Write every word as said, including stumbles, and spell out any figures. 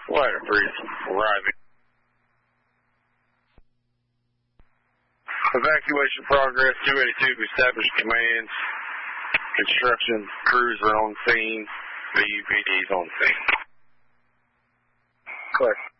Ladder Breeze, arriving. Evacuation progress, two eighty-two, established commands. Construction crews are on scene. V U P D's on scene. Clear.